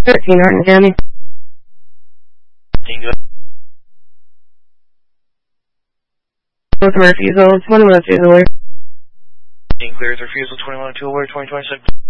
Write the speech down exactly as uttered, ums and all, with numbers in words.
thirteen Hardin County. Dingo. With refusal, twenty-one oh two is away. Clears refusal, twenty-one oh two away, twenty twenty-six.